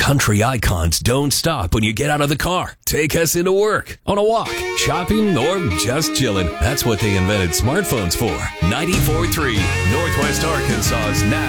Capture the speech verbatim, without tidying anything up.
Country icons don't stop when you get out of the car. Take us into work, on a walk, shopping, or just chilling. That's what they invented smartphones for. ninety-four point three Northwest Arkansas's